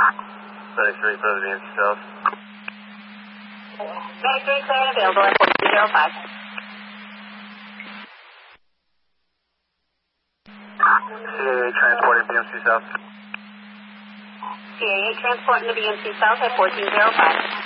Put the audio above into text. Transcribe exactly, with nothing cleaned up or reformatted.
Medic three, clear the B M C South. Medic three, clear and available at fourteen oh five. C A A transporting B M C South. C A A transporting the B M C South at fourteen oh five.